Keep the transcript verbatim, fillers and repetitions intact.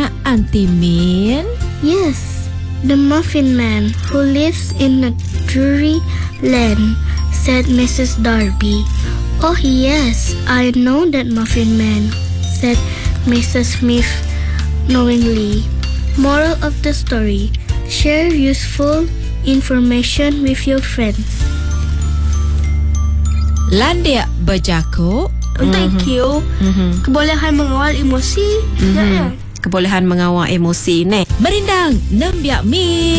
Auntie Min? Yes, the Muffin Man who lives in a dreary land, said Missus Darby. Oh yes, I know that Muffin Man, said Missus Smith knowingly. Moral of the story: share useful information with your friends. Landia berjakuk. Thank you. Mm-hmm. Kebolehan mengawal emosi. Mm-hmm. Kebolehan mengawal emosi ni. Merindang, nembiak mi.